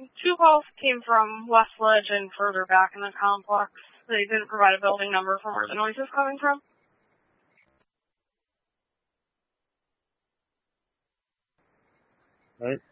Two calls came from West Ledge and further back in the complex. They didn't provide a building number from where the noise is coming from. Right.